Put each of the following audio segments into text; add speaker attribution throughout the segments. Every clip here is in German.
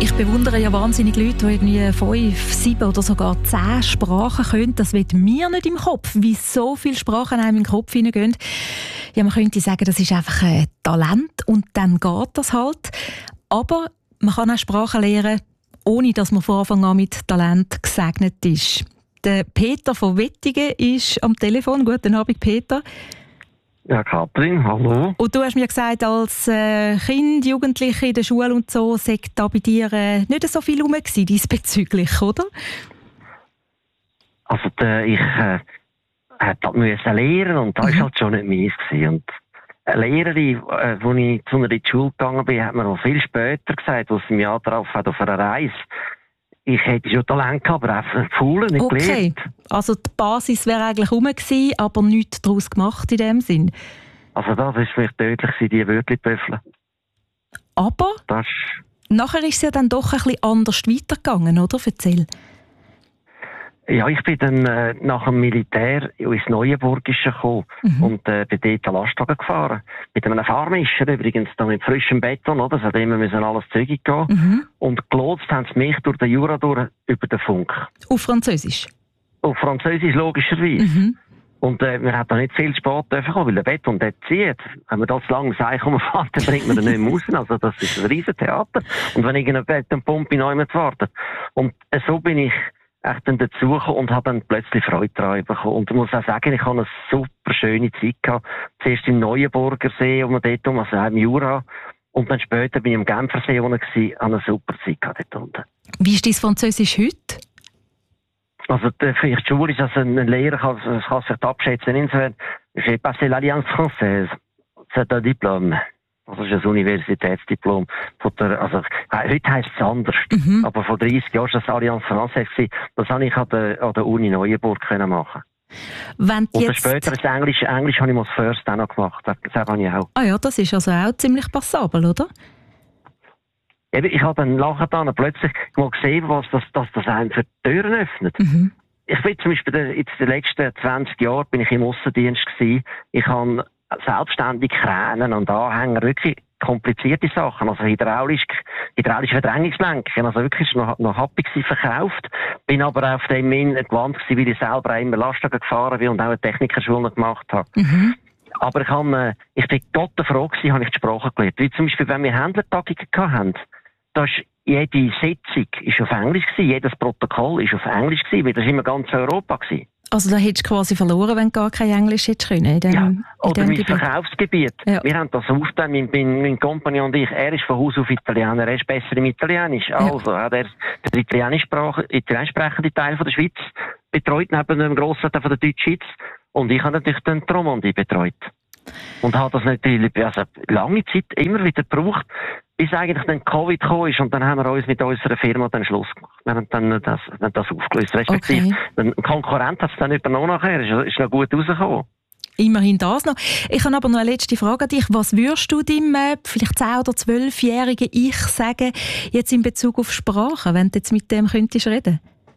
Speaker 1: Ich bewundere ja wahnsinnig Leute, die irgendwie 5, 7 oder sogar 10 Sprachen können. Das wird mir nicht im Kopf, wie so viele Sprachen einem in den Kopf hineingehen. Ja, man könnte sagen, das ist einfach ein Talent und dann geht das halt. Aber man kann auch Sprachen lernen, ohne dass man von Anfang an mit Talent gesegnet ist. Der Peter von Wettigen ist am Telefon. Guten Abend, Peter.
Speaker 2: Ja, Katrin, hallo.
Speaker 1: Und du hast mir gesagt, als Kind, Jugendliche in der Schule und so, sei da bei dir nicht so viel rum gewesen, diesbezüglich, oder?
Speaker 2: Also ich musste lernen und das war halt schon nicht meins gewesen. Und eine Lehrerin, als ich zu einer in die Schule gegangen bin, hat mir noch viel später gesagt, als sie mich angetroffen hat auf einer Reise, ich hätte schon Talent gehabt, aber einfach faul, nicht gelernt.
Speaker 1: Also die Basis wäre eigentlich rum gewesen, aber nichts daraus gemacht in dem Sinn.
Speaker 2: Also das war vielleicht tödlich, die Wörtli-Pöffel.
Speaker 1: Aber nachher ist es ja dann doch ein bisschen anders weitergegangen, oder? Erzähl.
Speaker 2: Ja, ich bin dann nach dem Militär ins Neuenburgische gekommen und bin dort einen Lastwagen gefahren. Mit einem Fahrmischer übrigens, da mit frischem Beton, oder? Das hat immer alles zügig gehen. Und gelotst haben sie mich durch den Jura durch über den Funk.
Speaker 1: Auf Französisch?
Speaker 2: Auf Französisch logischerweise. Und wir haben da nicht viel spät kommen, weil der Beton dort zieht. Wenn man das lang Seich umfährt, dann bringt man den nicht mehr raus. Also das ist ein riesen Theater. Und wenn irgendeine Betonpumpe neu mit warten. Und so bin ich echt dann dazugekommen und habe dann plötzlich Freude daran bekommen. Und ich muss auch sagen, ich habe eine super schöne Zeit gehabt. Zuerst im Neuenburger See, dort also auch im Jura. Und dann später bin ich im Genfersee unten gewesen, habe eine super Zeit gehabt dort unten.
Speaker 1: Wie ist dein Französisch heute?
Speaker 2: Also, vielleicht die Schule ist, also ein Lehrer kann sich abschätzen. Insofern, j'ai passé l'Alliance Française. C'est un Diplôme. Das ist ein Universitätsdiplom. Also, heute heisst es anders. Aber vor 30 Jahren war das Alliance Française. Das habe ich an der Uni Neuenburg machen.
Speaker 1: Und
Speaker 2: später ist Englisch habe ich mal das First auch noch gemacht. Das habe ich auch.
Speaker 1: Ah ja, das ist also auch ziemlich passabel, oder?
Speaker 2: Eben, ich habe dann nachher plötzlich mal gesehen, was das einem für Türen öffnet. Ich bin zum Beispiel in den letzten 20 Jahren bin ich im Aussendienst gewesen. Ich habe selbstständig Kränen und Anhänger, wirklich komplizierte Sachen, also hydraulische Verdrängungslenkchen, also wirklich noch happy gewesen, verkauft. Bin aber auf dem gewandt gewesen, weil ich selber immer Lastwagen gefahren bin und auch eine Technikerschule gemacht habe. Aber ich bin Gott froh gewesen, habe ich die Sprache gelernt. Wie zum Beispiel, wenn wir Händlertagungen hatten, da ist jede Sitzung ist auf Englisch gewesen, jedes Protokoll ist auf Englisch gewesen, weil das immer ganz Europa gewesen.
Speaker 1: Also da hättest du quasi verloren, wenn du gar kein Englisch hättest können.
Speaker 2: Oder mein Verkaufsgebiet. Ja. Wir haben das aufgeteilt, mein Kompagnon und ich. Er ist von Haus auf Italiener, er ist besser im Italienisch. Also hat er den italienisch sprechenden Teil von der Schweiz betreut, neben dem grossen Teil von der Deutschschweiz. Und ich habe natürlich den Romandie betreut. Und habe das natürlich lange Zeit immer wieder gebraucht, bis eigentlich dann Covid gekommen ist. Und dann haben wir uns mit unserer Firma dann Schluss gemacht. Wir haben dann das aufgelöst. Respektive, ein Konkurrent hat es dann übernommen nachher. Ist noch gut rausgekommen.
Speaker 1: Immerhin das noch. Ich habe aber noch eine letzte Frage an dich. Was würdest du deinem vielleicht 10- oder 12-jährigen Ich sagen, jetzt in Bezug auf Sprache, wenn du jetzt mit dem könntest reden?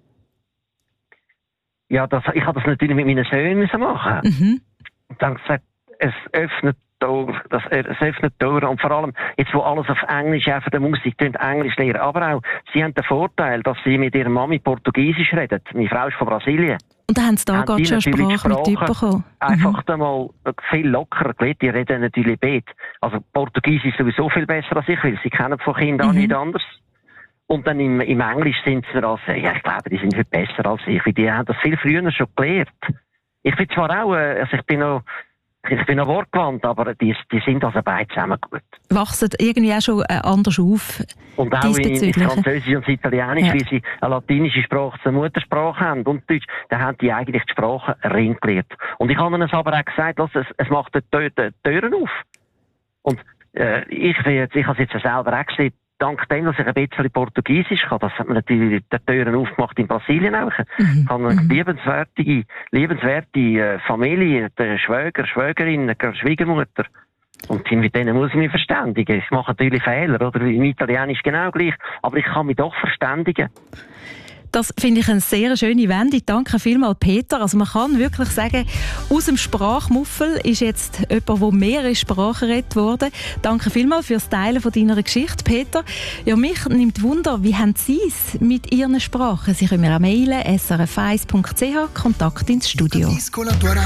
Speaker 2: Ja, ich habe das natürlich mit meinen Söhnen machen. Und dann gesagt, es öffnet Tore. Und vor allem, jetzt wo alles auf Englisch, auch für die Musik, Englisch lernen. Aber auch, sie haben den Vorteil, dass sie mit ihrer Mami Portugiesisch reden. Meine Frau ist von Brasilien.
Speaker 1: Und dann haben sie da gerade schon Sprache mit bekommen.
Speaker 2: Einfach einmal viel lockerer gelernt. Die reden natürlich bet. Also Portugiesisch ist sowieso viel besser als ich, weil sie kennen von Kindern an nicht anders. Und dann im Englisch sind sie ich glaube, die sind viel besser als ich, weil die haben das viel früher schon gelernt. Ich bin zwar auch, ich bin noch wortgewandt, aber die sind also beide zusammen gut.
Speaker 1: Wachsen irgendwie auch schon anders auf?
Speaker 2: Und auch in Französisch und Italienisch, weil sie eine latinische Sprache zur Muttersprache haben und Deutsch, dann haben die eigentlich die Sprache rein gelernt. Und ich habe ihnen aber auch gesagt, es macht die Türen auf. Und ich habe es jetzt selber auch gesehen, dank dem, dass ich ein bisschen Portugiesisch kann, das hat mir natürlich die Türen aufgemacht in Brasilien auch. Ich habe eine liebenswerte Familie, der Schwäger, Schwägerin, Schwiegermutter. Und mit denen muss ich mich verständigen. Ich mache natürlich Fehler, oder? Im Italienisch genau gleich. Aber ich kann mich doch verständigen.
Speaker 1: Das finde ich eine sehr schöne Wende. Danke vielmals, Peter. Also man kann wirklich sagen, aus dem Sprachmuffel ist jetzt jemand, der mehrere Sprachen redet worden. Danke vielmals für das Teilen von deiner Geschichte, Peter. Ja, mich nimmt Wunder, wie haben Sie es mit Ihren Sprachen? Sie können mir auch mailen, srf1.ch, Kontakt ins Studio.